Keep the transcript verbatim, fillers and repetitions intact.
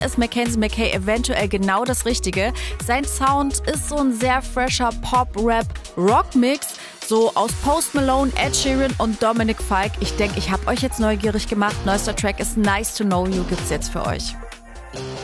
ist Mackenzie McKay eventuell genau das Richtige. Sein Sound ist so ein sehr fresher Pop-Rap-Rock-Mix, so aus Post Malone, Ed Sheeran und Dominic Fike. Ich denke, ich habe euch jetzt neugierig gemacht. Neuester Track ist Nice to Know You, gibt's jetzt für euch.